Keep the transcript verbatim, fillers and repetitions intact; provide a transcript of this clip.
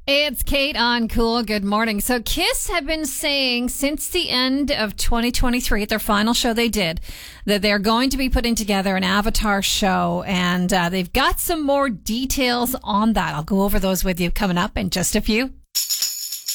It's Kate on Cool. Good morning. So Kiss have been saying since the end of twenty twenty-three, at their final show they did, that they're going to be putting together an Avatar show, and uh, they've got some more details on that. I'll go over those with you coming up in just a few.